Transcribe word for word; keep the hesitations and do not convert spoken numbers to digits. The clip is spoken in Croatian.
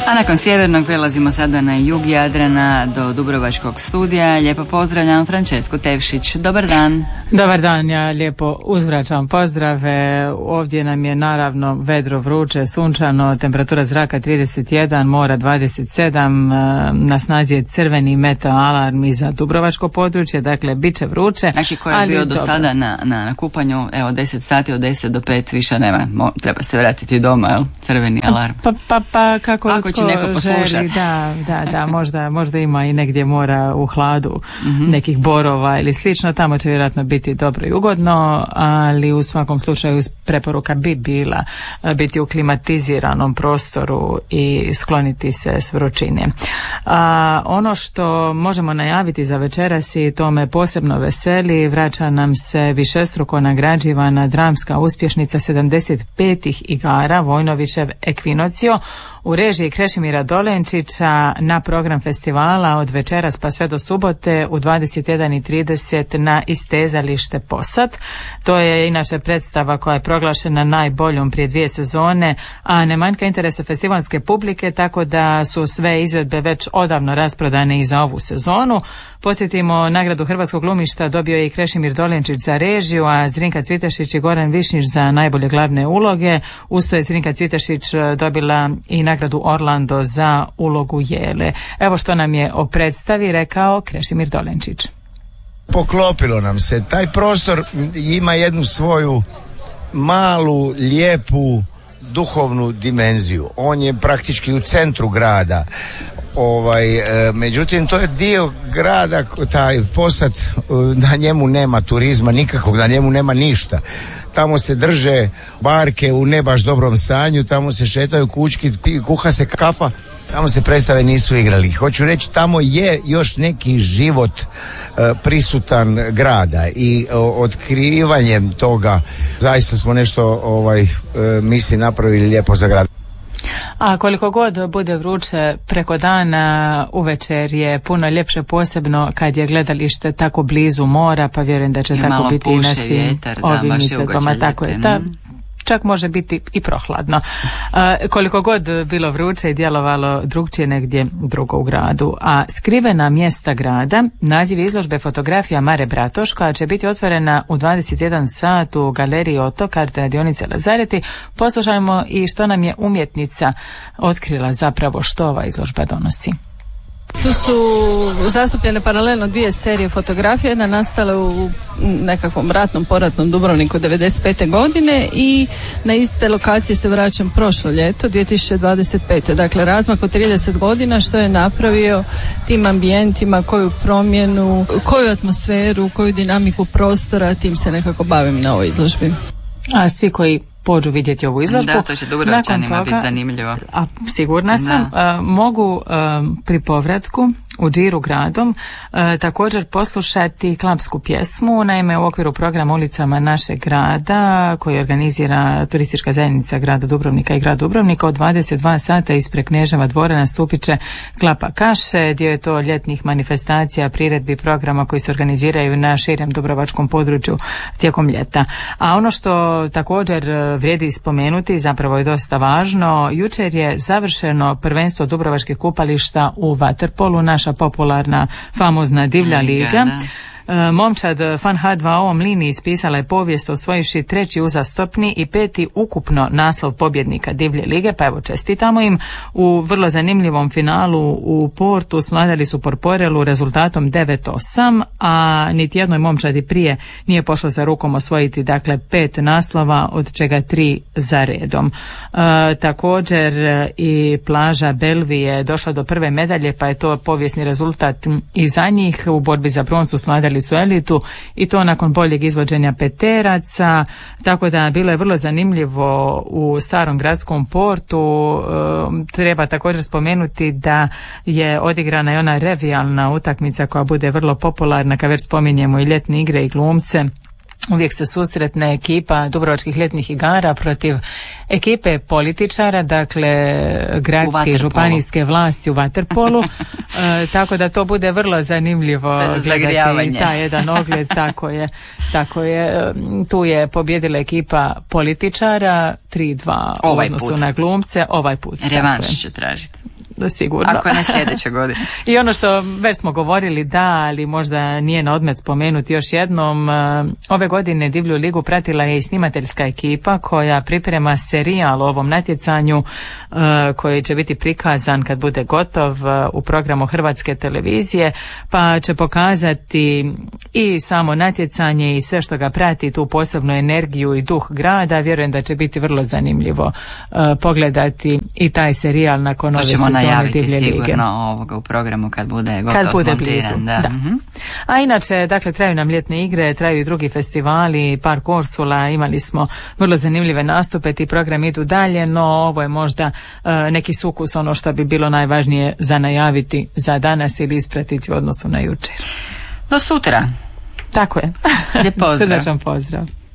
A nakon sjevernog prelazimo sada na jug Jadrana do Dubrovačkog studija. Lijepo pozdravljam Francesku Tevšić. Dobar dan. Dobar dan, ja lijepo uzvraćam pozdrave. Ovdje nam je naravno vedro, vruće, sunčano, temperatura zraka trideset jedan, mora dvadeset sedam, na snazi je crveni meta alarm i za Dubrovačko područje, dakle bit će vruće. Znači ko je bio do dobro. sada na, na, na kupanju, evo deset sati, od deset do pet više nema, Mo, treba se vratiti doma, jel? Crveni alarm. Pa, pa, pa kako Ako će neko poslušati. Da, da, da, možda, možda ima i negdje mora u hladu mm-hmm. nekih borova ili slično, tamo će vjerojatno biti dobro i ugodno, ali u svakom slučaju preporuka bi bila biti u klimatiziranom prostoru i skloniti se s vrućine. A, ono što možemo najaviti za večeras i to me posebno veseli, vraća nam se višestruko nagrađivana dramska uspješnica sedamdeset petih igara Vojnovićev Ekvinocio u režiji Krešimira Dolenčića na program festivala od večeras pa sve do subote u dvadeset jedan i trideset na Istezalište Posad. To je inače predstava koja je proglašena najboljom prije dvije sezone, a ne manjka interesa festivalske publike, tako da su sve izvedbe već odavno rasprodane i za ovu sezonu. Podsjetimo, nagradu Hrvatskog glumišta dobio je i Krešimir Dolenčić za režiju, a Zrinka Cvitešić i Goran Višnjić za najbolje glavne uloge. Usto je Zrinka Cvitešić dobila i nagradu Orlando za ulogu Jele. Evo što nam je o predstavi rekao Krešimir Dolenčić. Poklopilo nam se. Taj prostor ima jednu svoju malu, lijepu, duhovnu dimenziju. On je praktički u centru grada. Ovaj, e, međutim, to je dio grada, taj Posad, na njemu nema turizma nikakvog, na njemu nema ništa. Tamo se drže barke u ne baš dobrom stanju, tamo se šetaju kućki, kuha se kafa, tamo se predstave nisu igrali. Hoću reći, tamo je još neki život e, prisutan grada i o, otkrivanjem toga zaista smo nešto ovaj, e, misli napravili lijepo za grad. A koliko god bude vruće preko dana, uvečer je puno ljepše, posebno kad je gledalište tako blizu mora, pa vjerujem da će I tako biti i na svim vjetar, ovim da, izvedbama. Tako je, ta, čak može biti i prohladno. A, koliko god bilo vruće i djelovalo drugčije negdje drugo u gradu. A skrivena mjesta grada, naziv izložbe fotografija Mare Bratoška, će biti otvorena u dvadeset jedan sat u galeriji Otokar, radionice Lazareti. Poslušajmo i što nam je umjetnica otkrila zapravo što ova izložba donosi. Tu su zastupljene paralelno dvije serije fotografije, jedna nastala u nekakvom ratnom poratnom Dubrovniku devedeset pete godine i na iste lokacije se vraćam prošlo ljeto dvije tisuće dvadeset pete. Dakle, razmak od trideset godina što je napravio tim ambijentima, koju promjenu, koju atmosferu, koju dinamiku prostora, tim se nekako bavim na ovoj izložbi. A svi koji pođu vidjeti ovu izložbu. Da, to će Dubrovčanima biti zanimljivo. A sigurna sam, a, mogu a, pri povratku u džiru gradom a, također poslušati klapsku pjesmu. Naime, u okviru programa Ulicama našeg grada koji organizira turistička zajednica grada Dubrovnika i grad Dubrovnika od dvadeset dva sata ispred Kneževa dvora nastupit će Klapa kaše. Dio je to ljetnih manifestacija, priredbi, programa koji se organiziraju na širem dubrovačkom području tijekom ljeta. A ono što također vrijedi spomenuti, zapravo je dosta važno, jučer je završeno prvenstvo dubrovačkih kupališta u vaterpolu, naša popularna, famozna divlja liga. Momčad Fan H dva O Mlini ispisala je povijest osvojivši treći uzastopni i peti ukupno naslov pobjednika divlje lige, pa evo čestitamo im. U vrlo zanimljivom finalu u Portu svladali su Porporelu rezultatom devet osam, a niti jednoj momčadi prije nije pošlo za rukom osvojiti, dakle pet naslova, od čega tri za redom. E, također i plaža Belvi je došla do prve medalje, pa je to povijesni rezultat i za njih. U borbi za broncu svladali su elitu i to nakon boljeg izvođenja peteraca, tako da bilo je vrlo zanimljivo u starom gradskom portu. E, treba također spomenuti da je odigrana i ona revijalna utakmica koja bude vrlo popularna, kad već spominjemo i ljetne igre i glumce. Uvijek se susretne ekipa dubrovačkih ljetnih igara protiv ekipe političara, dakle gradske i županijske vlasti u vaterpolu, e, tako da to bude vrlo zanimljivo gledati taj jedan ogled. Tako je, tako je. Tu je pobjedila ekipa političara tri dva u odnosu na glumce, ovaj put. Revanš će tražiti. sigurno. Ako ne sljedeće godine. I ono što već smo govorili, da, ali možda nije na odmet spomenuti još jednom, ove godine Divlju ligu pratila je i snimateljska ekipa koja priprema serijal o ovom natjecanju koji će biti prikazan kad bude gotov u programu Hrvatske televizije, pa će pokazati i samo natjecanje i sve što ga prati, tu posebnu energiju i duh grada. Vjerujem da će biti vrlo zanimljivo pogledati i taj serijal nakon ove sezone Divlje lige. To ćemo najaviti sigurno ovoga u programu kad bude gotov, kad bude montiran, blizu, da. da. Mm-hmm. A inače, dakle, traju nam ljetne igre, traju i drugi festivali, Park Ursula, imali smo vrlo zanimljive nastupe, ti programi idu dalje, no ovo je možda uh, neki sukus, ono što bi bilo najvažnije za najaviti za danas ili ispratiti u odnosu na jučer. Do sutra. Tako je. Lijep pozdrav. Srdačan pozdrav.